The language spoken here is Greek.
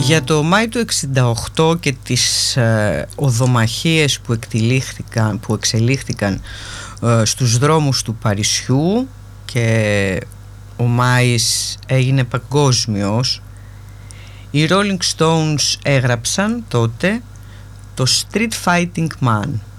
Για το Μάη του 1968 και τις οδομαχίες που εξελίχθηκαν στους δρόμους του Παρισιού και ο Μάης έγινε παγκόσμιος, οι Rolling Stones έγραψαν τότε το Street Fighting Man.